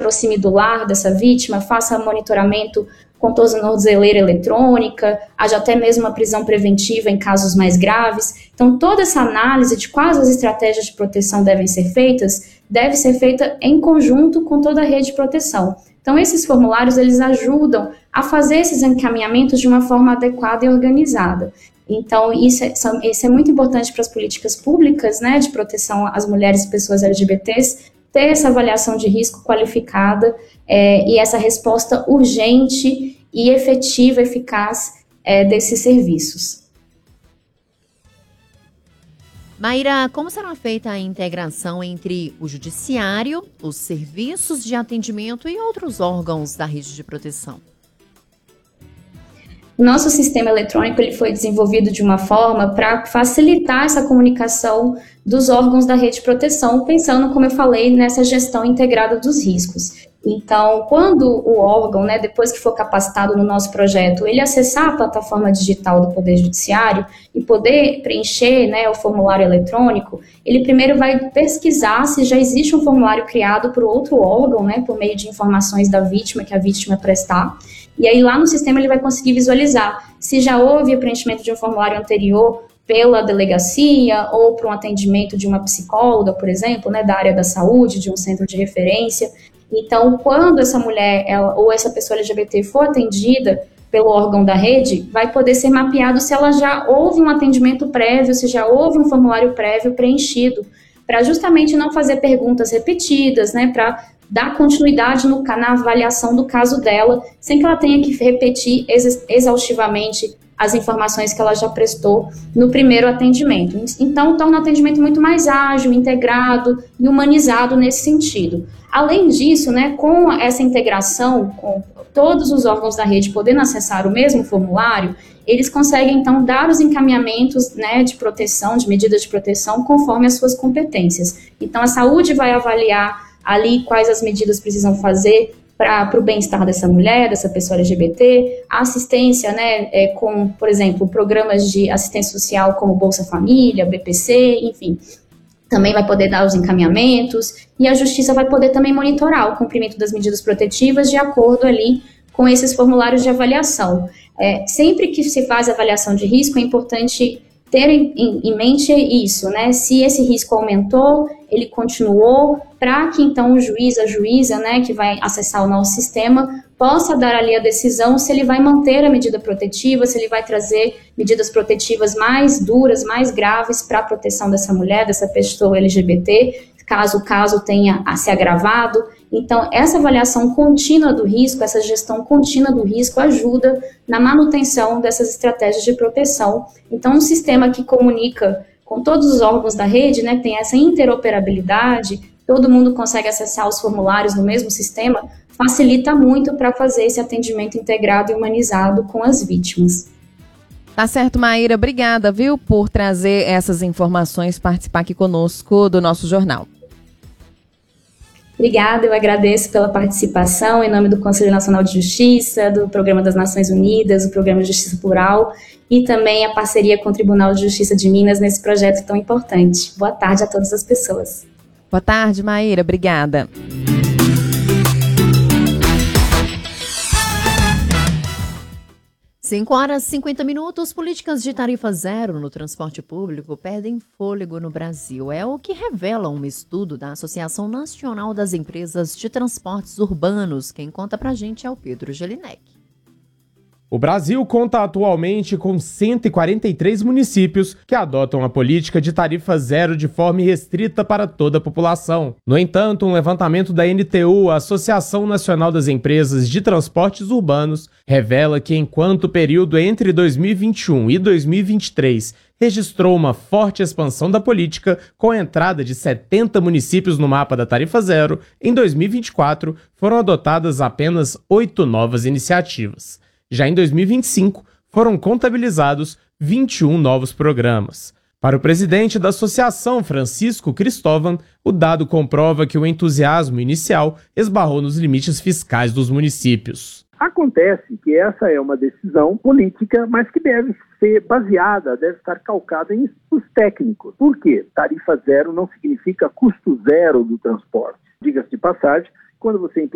aproxime do lar dessa vítima, faça monitoramento com tornozeleira eletrônica, haja até mesmo uma prisão preventiva em casos mais graves. Então, toda essa análise de quais as estratégias de proteção devem ser feitas, deve ser feita em conjunto com toda a rede de proteção. Então, esses formulários, eles ajudam a fazer esses encaminhamentos de uma forma adequada e organizada. Então, isso é muito importante para as políticas públicas, né, de proteção às mulheres e pessoas LGBTs, ter essa avaliação de risco qualificada e essa resposta urgente e efetiva, eficaz desses serviços. Maíra, como será feita a integração entre o judiciário, os serviços de atendimento e outros órgãos da rede de proteção? O nosso sistema eletrônico ele foi desenvolvido de uma forma para facilitar essa comunicação dos órgãos da rede de proteção, pensando, como eu falei, nessa gestão integrada dos riscos. Então, quando o órgão, né, depois que for capacitado no nosso projeto, ele acessar a plataforma digital do Poder Judiciário e poder preencher, né, o formulário eletrônico, ele primeiro vai pesquisar se já existe um formulário criado por outro órgão, né, por meio de informações da vítima, que a vítima prestar, e aí lá no sistema ele vai conseguir visualizar se já houve o preenchimento de um formulário anterior pela delegacia ou para um atendimento de uma psicóloga, por exemplo, né, da área da saúde, de um centro de referência. Então, quando essa mulher ou essa pessoa LGBT for atendida pelo órgão da rede, vai poder ser mapeado se ela já houve um atendimento prévio, se já houve um formulário prévio preenchido, para justamente não fazer perguntas repetidas, né, para dar continuidade na avaliação do caso dela, sem que ela tenha que repetir exaustivamente as informações que ela já prestou no primeiro atendimento. Então, torna o atendimento muito mais ágil, integrado e humanizado nesse sentido. Além disso, né, com essa integração, com todos os órgãos da rede podendo acessar o mesmo formulário, eles conseguem, então, dar os encaminhamentos, né, de proteção, de medidas de proteção, conforme as suas competências. Então, a saúde vai avaliar ali quais as medidas precisam fazer para o bem-estar dessa mulher, dessa pessoa LGBT, a assistência, né, com, por exemplo, programas de assistência social como Bolsa Família, BPC, enfim, também vai poder dar os encaminhamentos, e a Justiça vai poder também monitorar o cumprimento das medidas protetivas de acordo ali com esses formulários de avaliação. Sempre que se faz avaliação de risco, é importante ter em mente isso, né? Se esse risco aumentou, ele continuou, para que então o juiz, a juíza, né, que vai acessar o nosso sistema, possa dar ali a decisão se ele vai manter a medida protetiva, se ele vai trazer medidas protetivas mais duras, mais graves para a proteção dessa mulher, dessa pessoa LGBT, caso o caso tenha se agravado. Então, essa avaliação contínua do risco, essa gestão contínua do risco ajuda na manutenção dessas estratégias de proteção. Então, um sistema que comunica com todos os órgãos da rede, né, tem essa interoperabilidade, todo mundo consegue acessar os formulários no mesmo sistema, facilita muito para fazer esse atendimento integrado e humanizado com as vítimas. Tá certo, Maíra. Obrigada, viu, por trazer essas informações, participar aqui conosco do nosso jornal. Obrigada, eu agradeço pela participação em nome do Conselho Nacional de Justiça, do Programa das Nações Unidas, do Programa de Justiça Plural e também a parceria com o Tribunal de Justiça de Minas nesse projeto tão importante. Boa tarde a todas as pessoas. Boa tarde, Maíra. Obrigada. 5h50. Políticas de tarifa zero no transporte público perdem fôlego no Brasil. É o que revela um estudo da Associação Nacional das Empresas de Transportes Urbanos. Quem conta pra gente é o Pedro Gelinek. O Brasil conta atualmente com 143 municípios que adotam a política de tarifa zero de forma irrestrita para toda a população. No entanto, um levantamento da NTU, a Associação Nacional das Empresas de Transportes Urbanos, revela que enquanto o período entre 2021 e 2023 registrou uma forte expansão da política, com a entrada de 70 municípios no mapa da tarifa zero, em 2024 foram adotadas apenas 8 novas iniciativas. Já em 2025, foram contabilizados 21 novos programas. Para o presidente da associação, Francisco Cristóvão, o dado comprova que o entusiasmo inicial esbarrou nos limites fiscais dos municípios. Acontece que essa é uma decisão política, mas que deve ser baseada, deve estar calcada em estudos técnicos. Por quê? Tarifa zero não significa custo zero do transporte. Diga-se de passagem, quando você